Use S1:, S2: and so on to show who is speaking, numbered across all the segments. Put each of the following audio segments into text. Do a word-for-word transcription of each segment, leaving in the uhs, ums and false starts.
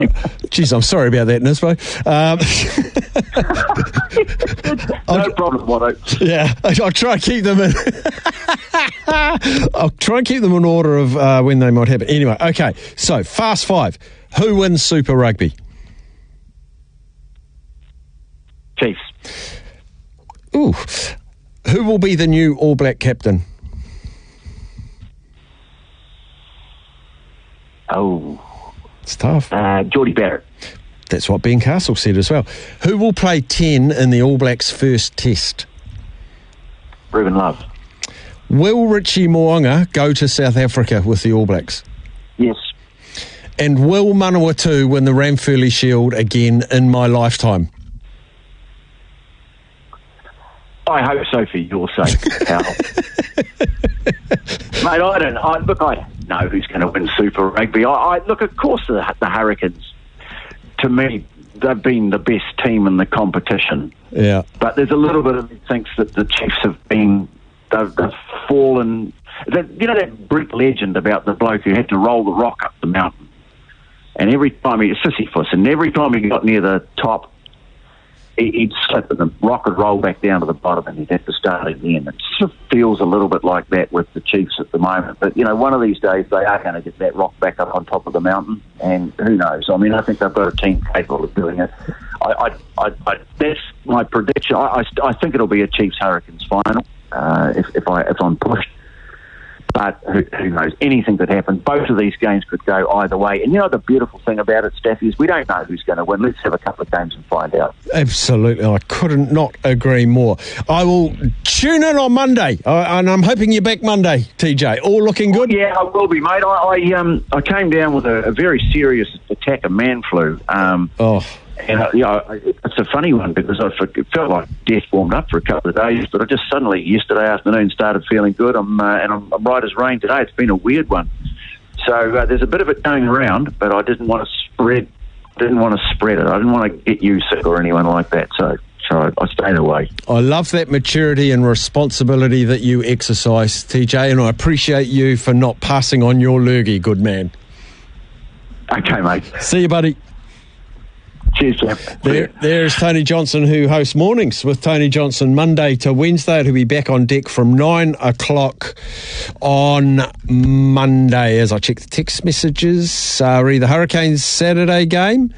S1: Geez, I'm sorry about that, Nisbo. Um,
S2: no
S1: I'll,
S2: problem, Watto.
S1: Yeah, I'll try and keep them in. I'll try and keep them in order of uh, when they might happen. Anyway, okay, so fast five. Who wins Super Rugby?
S2: Chiefs.
S1: Ooh. Who will be the new All Black captain?
S2: Oh.
S1: It's tough.
S2: Uh, Geordie Barrett.
S1: That's what Ben Castle said as well. Who will play ten in the All Blacks' first test?
S2: Ruben Love.
S1: Will Richie Mo'unga go to South Africa with the All Blacks?
S2: Yes.
S1: And will Manawatu win the Ranfurly Shield again in my lifetime?
S2: I hope so for your sake, pal. Mate, I don't I, look, I don't know who's going to win Super Rugby. I, I Look, of course, the, the Hurricanes, to me, they've been the best team in the competition.
S1: Yeah.
S2: But there's a little bit of me thinks that the Chiefs have been, they've, they've fallen. The, you know that Greek legend about the bloke who had to roll the rock up the mountain? And every time he, Sisyphus, and every time he got near the top, he'd slip and the rock would roll back down to the bottom and he'd have to start again. It sort of feels a little bit like that with the Chiefs at the moment. But, you know, one of these days they are going to get that rock back up on top of the mountain, and who knows? I mean, I think they've got a team capable of doing it. I, I, I, I that's my prediction. I, I, I think it'll be a Chiefs-Hurricanes final uh, if, if, I, if I'm pushed. But who, who knows? Anything could happen. Both of these games could go either way. And you know the beautiful thing about it, Staffy, is we don't know who's going to win. Let's have a couple of games and find out.
S1: Absolutely. I couldn't not agree more. I will tune in on Monday, uh, and I'm hoping you're back Monday, T J. All looking good?
S2: Oh, yeah, I will be, mate. I, I, um, I came down with a, a very serious attack of man flu. Um,
S1: oh.
S2: And, uh, you know, it's a funny one because I it felt like death warmed up for a couple of days, but I just suddenly, yesterday afternoon, started feeling good. I'm, uh, and I'm, I'm right as rain today. It's been a weird one. So uh, there's a bit of it going around, but I didn't want to spread didn't want to spread it. I didn't want to get you sick or anyone like that, so so I, I stayed away.
S1: I love that maturity and responsibility that you exercise, T J, and I appreciate you for not passing on your lurgy, good man.
S2: Okay, mate.
S1: See you, buddy.
S2: Cheers, Sam.
S1: There, there's Tony Johnson, who hosts Mornings with Tony Johnson Monday to Wednesday. He'll be back on deck from nine o'clock on Monday. As I check the text messages, uh, re the Hurricanes Saturday game.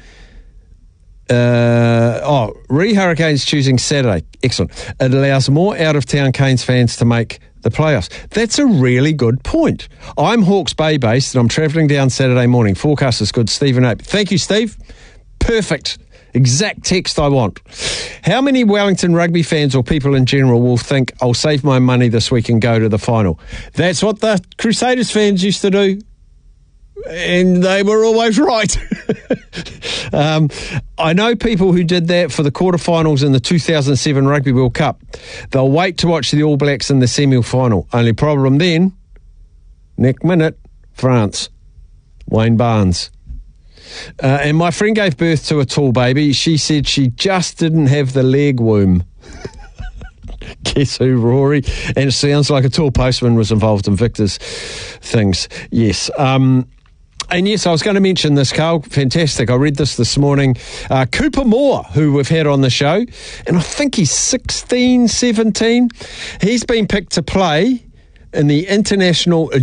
S1: Uh, oh, re Hurricanes choosing Saturday. Excellent. It allows more out-of-town Canes fans to make the playoffs. That's a really good point. I'm Hawke's Bay based and I'm travelling down Saturday morning. Forecast is good. Stephen Ape. Thank you, Steve. Perfect. Exact text I want. How many Wellington rugby fans or people in general will think, I'll save my money this week and go to the final? That's what the Crusaders fans used to do. And they were always right. um, I know people who did that for the quarterfinals in the two thousand seven Rugby World Cup. They'll wait to watch the All Blacks in the semi-final. Only problem then, next minute, France. Wayne Barnes. Uh, and my friend gave birth to a tall baby. She said she just didn't have the leg womb. Guess who, Rory? And it sounds like a tall postman was involved in Victor's things. Yes. Um, and yes, I was going to mention this, Carl. Fantastic. I read this this morning. Uh, Cooper Moore, who we've had on the show, and I think he's sixteen, seventeen. He's been picked to play in the international